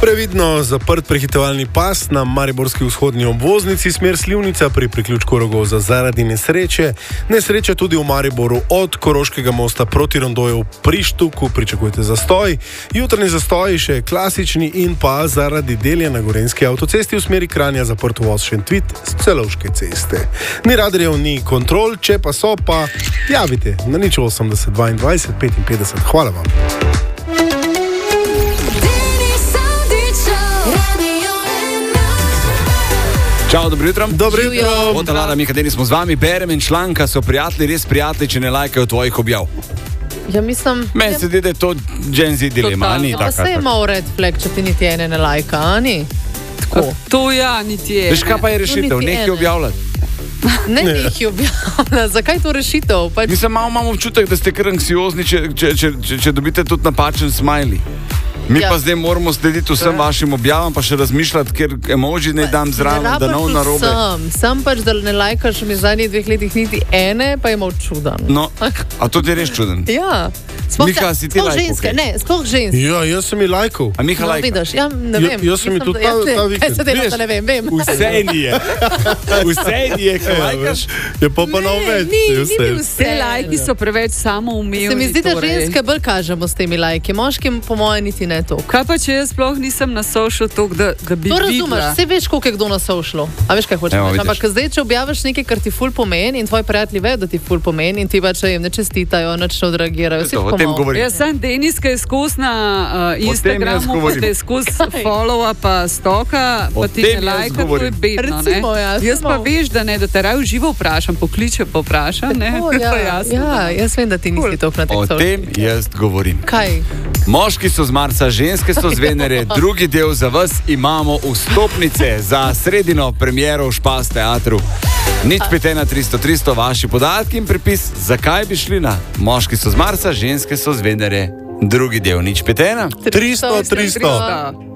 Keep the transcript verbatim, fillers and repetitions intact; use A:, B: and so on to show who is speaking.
A: Previdno zaprt prehitevalni pas na mariborski vzhodni obvoznici smer Slivnica pri priključku Rogovza zaradi nesreče. Nesreča tudi v Mariboru od Koroškega mosta proti Rondoju pri Štuku, pričakujte zastoj. Jutrni zastoj še klasični in pa zaradi delja na Gorenjski avtocesti v smeri Kranja zaprt voz Šentvit z Celovške ceste. Ni radarjev, ni kontrol, če pa so, pa javite na nič osemdeset dvaindvajset petinpetdeset. Hvala vam.
B: Čau, dobro jutro.
A: Dobro jutro.
B: Od Alara Mihadeni smo z vami, berem in članka so prijatelji, res prijatelji, če ne lajkajo tvojih objav.
C: Ja, mislim...
B: Meni se zdi, da je to Gen Z dilema, ni taka.
C: Pa se ima v red flag, če ti niti ene ne lajka, a ni? Tako.
D: To ja, niti ene.
B: Veš, kaj pa je rešitev? Nekaj objavljati.
C: Ne, nekaj objavljati. Zakaj to rešitev? Pač...
B: Mislim, malo imam občutek, da ste kar anksiozni, če, če, če, če, če dobite tudi napačen smiley. Mi ja. pa zdaj moramo slediti vsem vašim objavam, pa še razmišljati, ker emoji ne dam zraven, da nov narobe.
C: Sem, sem pač, da ne lajkaš mi zadnjih dveh letih niti ene, pa je mal čuden.
B: No, a to ti je res čuden?
C: Ja. Sploh,
B: Miha, si ti lajkal?
C: Ženske, ne, sploh ženske.
A: Ja, jaz sem ji lajkal.
B: A Miha
C: no,
B: lajka?
C: Vidiš, ja, ne vem.
A: Ja, jaz sem ji tudi ta, ta vikend.
C: Kaj se dela, da ne vem, vem.
B: Vse ni je. Vse ni je, kaj lajkaš?
A: Je pa pa nov več.
C: Ni, ni mi vse.
D: Te lajki so preveč samoumevni.
C: Se mi zdi, da
D: torej.
C: ženske bolj kažemo s temi lajki. Moškim po moje niti ne to.
D: Kaj pa, če jaz sploh nisem na social tok, da, da bi
C: To
D: videla?
C: razumeš, vse veš, koliko je kdo na socialu. A veš, kaj hočeš
B: Evo,
C: reči?
B: vidiš.
C: Ampak zdaj, če objaviš nekaj, kar ti ful pomeni in tvoji prijatelji vedo, da ti ful pomeni in ti pač jim ne čestitajo, nič ne odreagirajo.
B: To, o tem govorim.
D: Jaz sem Deniska je skozi na uh, Instagramu, pa te skozi followa pa stoka,
B: O
D: pa ti
B: tem
D: ne
B: jaz
D: lajka, to je
B: govorim.
D: bedno, ne?
C: Recimo, ja,
D: Jaz pa
C: samo.
D: veš, da ne, da te raje v živo vprašam, pokliče pa vprašam, ne?
C: O,
D: To je
C: ja,
D: jasno.
C: ja, jaz vem, da ti nisi toliko na teh
B: O
C: socialih.
B: tem jaz govorim.
C: Kaj?
B: Moški so z Marsa, ženske so z Venere, drugi del za vas imamo vstopnice za sredino premiero v Špas teatru. Nič pet ena tristo tristo, vaši podatki in pripis, zakaj bi šli na moški so z Marsa, ženske so z Venere. Drugi del, nič pet ena.
A: tristo, tristo.
D: tristo.